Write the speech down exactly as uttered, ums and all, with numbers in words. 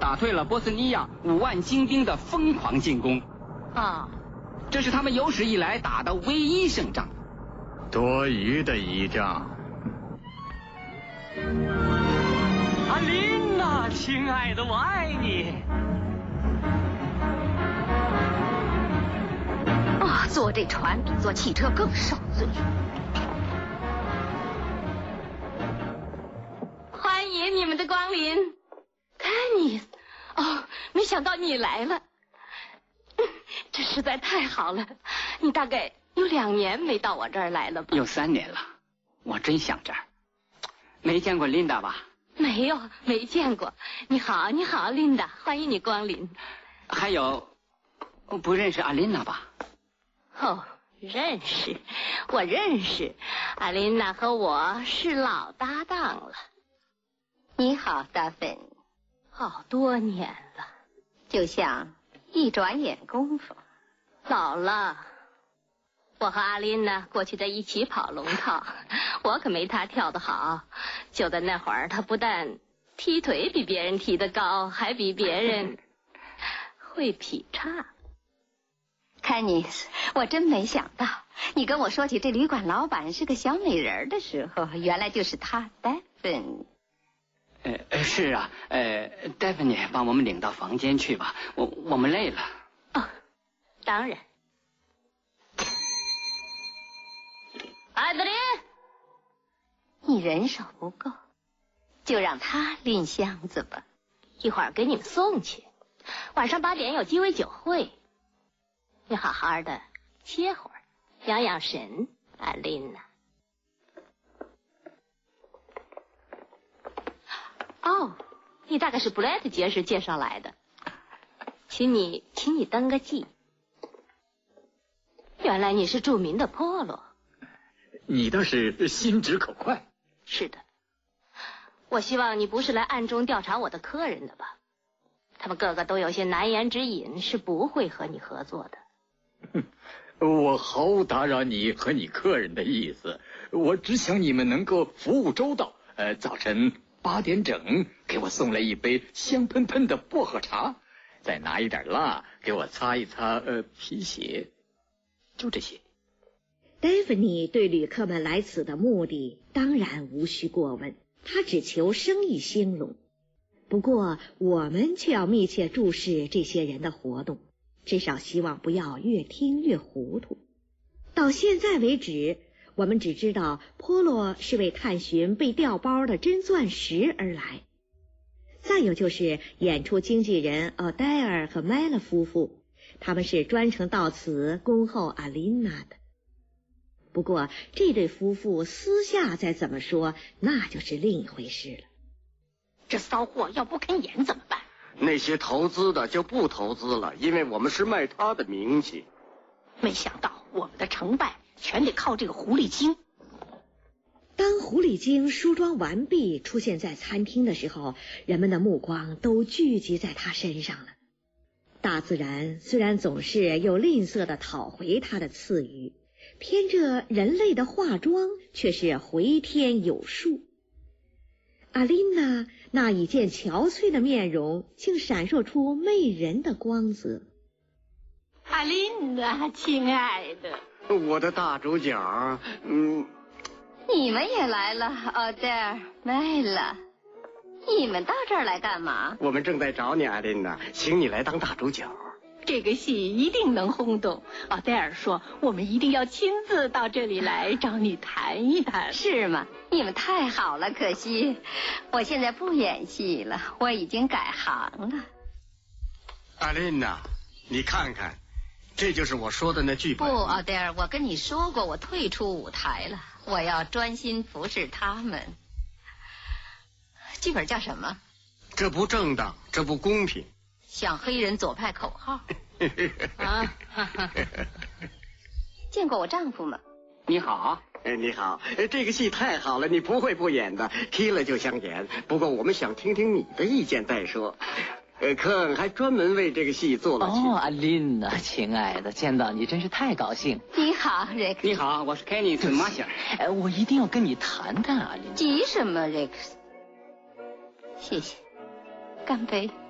打退了波斯尼亚五万精兵的疯狂进攻。 啊， 这是他们有史以来打的唯一胜仗。 多余的一仗。 阿琳娜，亲爱的，我爱你。 啊，坐这船比坐汽车更受罪。欢迎你们的光临，丹尼斯。哦，没想到你来了，这实在太好了。你大概有两年没到我这儿来了吧？ 有三年了，我真想这儿。没见过琳达吧？ 没有，没见过。你好，你好，琳达，欢迎你光临。 还有，不认识阿琳娜吧？ 哦，认识，我认识。阿琳娜和我是老搭档了。 你好，达芬。 好多年了， 就像一转眼功夫。 老了。我和阿琳娜过去在一起跑龙套，我可没她跳得好。就在那会儿，她不但踢腿比别人踢得高，还比别人会劈叉。 凯尼斯，我真没想到，你跟我说起这旅馆老板是个小美人的时候，原来就是他，戴芬。 呃，是啊，呃，戴芬妮，把我们领到房间去吧，我我们累了。 哦，当然。艾德琳， 你人手不够，就让他拎箱子吧。 一会儿给你们送去。晚上八点有鸡尾酒会，你好好的歇会儿，养养神，艾琳娜。哦，你大概是布莱特爵士介绍来的，请你，请你登个记。原来你是著名的波罗。 你倒是心直口快。 是的，我希望你不是来暗中调查我的客人的吧？他们个个都有些难言之隐，是不会和你合作的。 哼，我毫无打扰你和你客人的意思，我只想你们能够服务周到。呃，早晨八点整给我送来一杯香喷喷的薄荷茶，再拿一点蜡给我擦一擦呃皮鞋，就这些。 戴芬妮对旅客们来此的目的当然无需过问，他只求生意兴隆。不过我们却要密切注视这些人的活动，至少希望不要越听越糊涂。到现在为止，我们只知道波洛是为探寻被调包的真钻石而来，再有就是演出经纪人奥黛尔和麦勒夫妇，他们是专程到此恭候阿琳娜的。不过这对夫妇私下再怎么说，那就是另一回事了。 这骚货要不肯演怎么办？ 那些投资的就不投资了，因为我们是卖他的名气。 没想到我们的成败全得靠这个狐狸精。 当狐狸精梳妆完毕出现在餐厅的时候，人们的目光都聚集在他身上了。大自然虽然总是又吝啬地讨回他的赐予，偏这人类的化妆却是回天有术。阿琳娜那已见憔悴的面容竟闪烁出媚人的光泽。 阿琳娜，亲爱的， 我的大主角，嗯， 你们也来了，奥黛尔、麦了，你们到这儿来干嘛？ 我们正在找你，艾琳娜，请你来当大主角。 这个戏一定能轰动。奥黛尔说我们一定要亲自到这里来找你谈一谈。 是吗？你们太好了，可惜我现在不演戏了，我已经改行了。 艾琳娜，你看看，这就是我说的那剧不， 本。 奥黛尔，我跟你说过，我退出舞台了，我要专心服侍他们。剧本叫什么？ 这不正当，这不公平。 向黑人左派口号。 啊， 见过我丈夫吗？ 你好。 哎，你好，这个戏太好了，你不会不演的，踢了就想演。不过我们想听听你的意见再说。呃，科恩还专门为这个戏做了。 哦，阿琳娜，亲爱的，见到你真是太高兴。 你好，瑞克。 你好，我是凯尼斯马歇尔。 哎，我一定要跟你谈谈，阿琳娜。 急什么，瑞克？谢谢，干杯。